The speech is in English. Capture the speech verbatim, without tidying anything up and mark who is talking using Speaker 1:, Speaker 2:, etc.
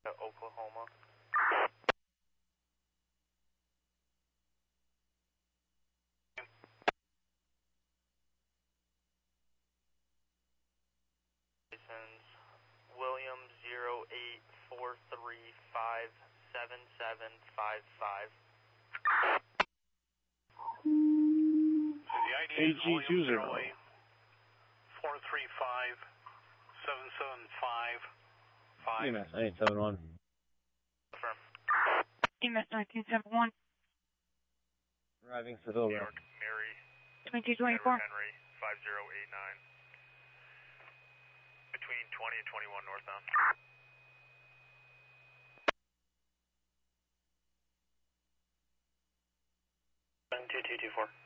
Speaker 1: Oklahoma. License William zero eight four three five seven seven five five.
Speaker 2: So the I D is William zero eight four three five seven seven five five.
Speaker 3: E M S nine eight seven one.
Speaker 1: Affirm.
Speaker 4: E M S nineteen seventy-one.
Speaker 3: Arriving Seville.
Speaker 1: New York, Mary.
Speaker 4: twenty-two twenty-four.
Speaker 1: Henry, five zero eight nine. Between twenty and twenty-one northbound. two two two four.